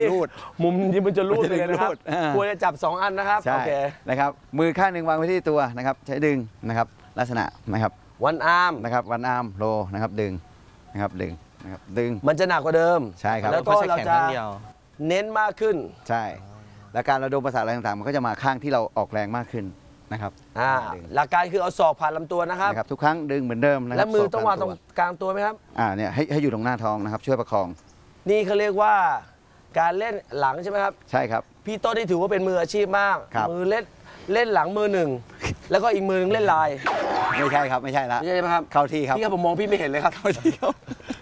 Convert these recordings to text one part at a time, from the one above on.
รูดมุมนี้มันจะรูดเลยนะครับควรจะจับ2 อันนะครับโอเคนะครับมือข้างหนึ่งวางไว้ที่ตัวนะครับใช้ดึงนะครับลักษณะนะครับวันอาร์มนะครับวันอาร์มโลนะครับดึงนะครับดึงนะครับดึงมันจะหนักกว่าเดิมใช่ครับแล้วก็เราจะเน้นมากขึ้นใช่และการระดมประสาทอะไรต่างๆมันก็จะมาข้างที่เราออกแรงมากขึ้นนะครับหลักการคือเอาศอกผ่านลำตัวนะครับทุกครั้งดึงเหมือนเดิมนะครับแล้วมือต้องวางตรงกลางตัวไหมครับเนี่ยให้อยู่ตรงหน้าท้องนะครับช่วยประคองนี่เขาเรียกว่าการเล่นหลังใช่ไหมครับใช่ครับพี่ต้นที่ถือว่าเป็นมืออาชีพมากมือเล่นหลังมือหนึ่งแล้วก็อีกมือนึงเล่นลายไม่ใช่ครับไม่ใช่ละไม่ใช่ไหมครับเข้าที่ครับพี่ครับผมมองพี่ไม่เห็นเลยครับเข้าที่ครับ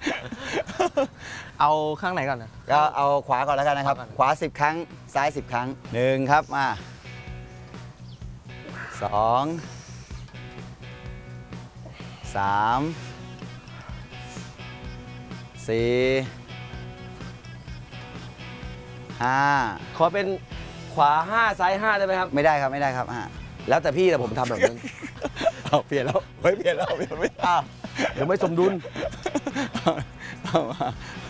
เอาข้างไหนก่อนนะก็เอาขวาก่อนแล้วกันนะครับขวา10 ครั้งซ้าย10 ครั้ง1ครับมา2 3 4 5 ขอเป็นขวา5ซ้าย5ได้ไหมครับไม่ได้ครับไม่ได้ครับแล้วแต่พี่แต่ผมทำแบบนั้นเอาเปลี่ยนแล้วเฮ้ยเปลี่ยนแล้วไม่เดี๋ยวไม่สมดุลเอามา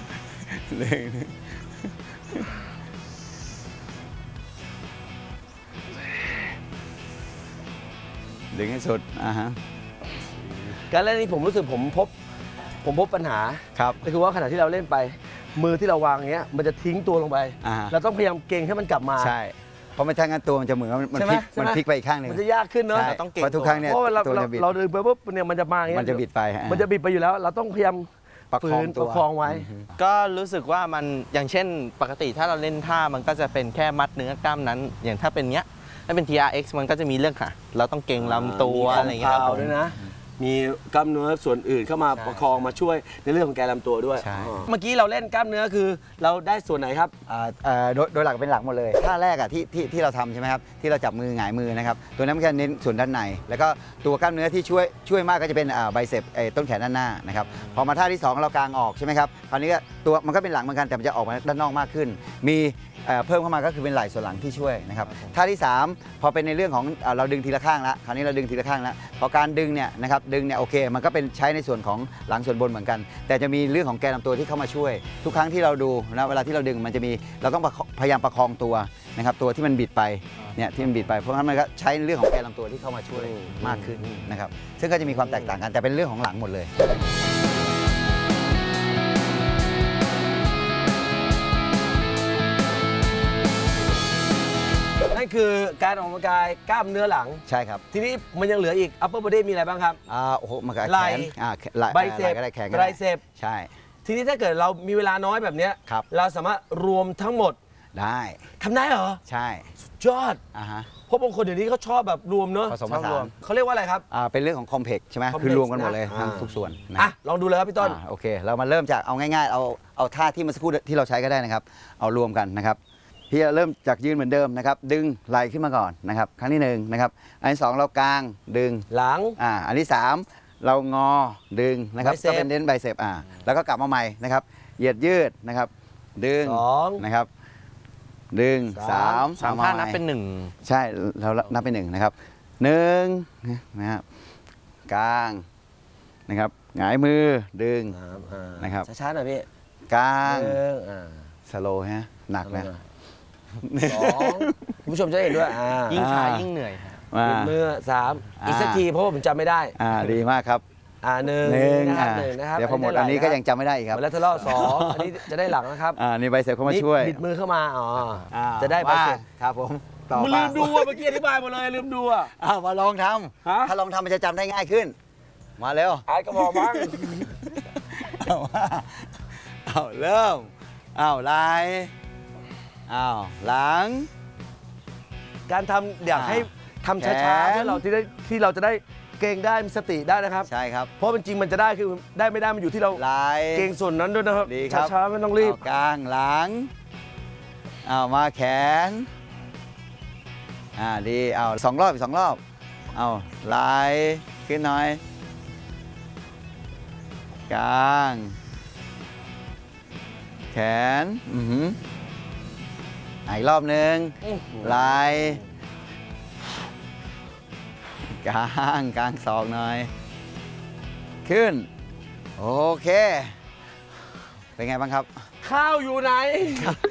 ดึงให้สุดฮะการเล่นนี้ผมรู้สึกผมพบปัญหาครับก็คือว่าขณะที่เราเล่นไปมือที่เราวางอย่างเงี้ยมันจะทิ้งตัวลงไปเราต้องพยายามเก่งให้มันกลับมาใช่เพราะไม่ถ้างั้นตัวมันจะเหมือนมันพลิกไปอีกข้างหนึ่งมันจะยากขึ้นเนอะต้องเก่งทุกครั้งเนี่ยเพราะเราดึงไปปุ๊บเนี่ยมันจะมาอย่างเงี้ยมันจะบิดไปมันจะบิดไปอยู่แล้วเราต้องพยายามประคองไว้ก็รู้สึกว่ามันอย่างเช่นปกติถ้าเราเล่นท่ามันก็จะเป็นแค่มัดเนื้อกล้ามนั้นอย่างถ้าเป็นเนี้ยถ้าเป็น TRX มันก็จะมีเรื่องค่ะเราต้องเก่งลำตัวอะไรอย่างเงี้ยด้วยนะมีกล้ามเนื้อส่วนอื่นเข้ามาประคองมาช่วยในเรื่องของแกนลำตัวด้วยเมื่อกี้เราเล่นกล้ามเนื้อคือเราได้ส่วนไหนครับโดยหลักเป็นหลักหมดเลยท่าแรกที่เราทำใช่ไหมครับที่เราจับมือหงายมือนะครับตัวนั้นมันจะเน้นส่วนด้านในแล้วก็ตัวกล้ามเนื้อที่ช่วยมากก็จะเป็นไบเซปต้นแขนด้านหน้านะครับพอมาท่าที่2เรากางออกใช่ไหมครับคราวนี้ก็ตัวมันก็เป็นหลังเหมือนกันแต่มันจะออกมาด้านนอกมากขึ้นมีเพิ่มเข้ามาก็คือเป็นไหล่ส่วนหลังที่ช่วยนะครับท่าที่3พอเป็นในเรื่องของเราดึงทีละข้างแล้วคราวนี้เราดึงทีละข้างแล้วพอการดึงเนี่ยนะครับดึงเนี่ยโอเคมันก็เป็นใช้ในส่วนของหลังส่วนบนเหมือนกันแต่จะมีเรื่องของแกนลำตัวที่เข้ามาช่วยทุกครั้งที่เราดูนะเวลาที่เราดึงมันจะมีเราต้องพยายามประคองตัวนะครับตัวที่มันบิดไปเนี่ยที่มันบิดไปเพราะฉะนั้นมันก็ใช้เรื่องของแกนลำตัวที่เข้ามาช่วยมากขึ้นนะครับซึ่งก็จะมีความแตกต่างกันแต่เป็นเรื่องของหลังหมดเลยนั่นคือการออกกำลังกายกล้ามเนื้อหลังใช่ครับทีนี้มันยังเหลืออีก upper body มีอะไรบ้างครับโอ้โหมันก็ไหล่ไบเซปก็ได้แขนก็ได้ใช่ทีนี้ถ้าเกิดเรามีเวลาน้อยแบบนี้เราสามารถรวมทั้งหมดได้ทำได้เหรอใช่สุดยอดเพราะบางคนเดี๋ยวนี้เขาชอบแบบรวมเนอะผสมผสานเขาเรียกว่าอะไรครับเป็นเรื่องของคอมเพล็กซ์ใช่ไหมคือรวมกันหมดเลยทุกส่วนลองดูเลยครับพี่ต้นโอเคเรามาเริ่มจากเอาง่ายๆเอาท่าที่เมื่อสักครู่ที่เราใช้ก็ได้นะครับเอารวมกันนะครับพี่เริ่มจากยืนเหมือนเดิมนะครับดึงไหล่ขึ้นมาก่อนนะครับครั้งที่1นะครับอันที่2เรากางดึงหลังอันที่3เรางอดึงนะครับก็เป็นเน้นไบเซปแล้วก็กลับมาใหม่นะครับเหยียดยืดนะครับดึงนะครับดึง3 ท่านับเป็น 1ใช่เรานับเป็น1นะครับ1นะครับกางนะครับหงายมือดึงนะครับช้าๆหน่อยพี่กางสโลว์ฮะหนักนะคุณผู้ชมจะเห็นด้วยยิ่งช้ายิ่งเหนื่อยมือ3อีกสักทีเพราะว่าผมจำไม่ได้ดีมากครับหนึ่งนะครับเดี๋ยวพอหมดอันนี้ก็ยังจำไม่ได้อีกครับแล้วทะเลาะ2อันนี้จะได้หลังนะครับนี่ใบเสร็จเข้ามาช่วยบิดมือเข้ามาจะได้ใบเสร็จครับผมมันลืมดูเมื่อกี้อธิบายหมดเลยลืมดูมาลองทำถ้าลองทำมันจะจำได้ง่ายขึ้นมาเร็วก็พอบ้างเริ่มไหล่หลังการทำอยากให้ทำช้าๆที่เราจะได้เก่งได้มีสติได้นะครับใช่ครับเพราะเป็นจริงมันจะได้คือได้ไม่ได้มันอยู่ที่เราเก่งส่วนนั้นด้วยนะครับช้าๆไม่ต้องรีบกลางหลังมาแขนดี2 รอบอีก2 รอบไหล่ขึ้นหน่อยกลางแขนอีกรอบหนึ่งไหล่กลางศอกหน่อยขึ้นโอเคเป็นไงบ้างครับข้าวอยู่ไหน